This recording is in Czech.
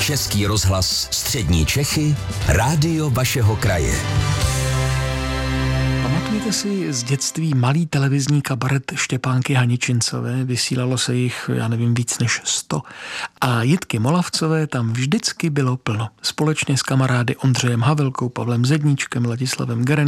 Český rozhlas Střední Čechy, rádio vašeho kraje. Pamatujete si z dětství malý televizní kabaret Štěpánky Haničincové? Vysílalo se jich, já nevím, víc než 100. A Jitky Molavcové tam vždycky bylo plno. Společně s kamarády Ondřejem Havelkou, Pavlem Zedníčkem, Ladislavem Gerencem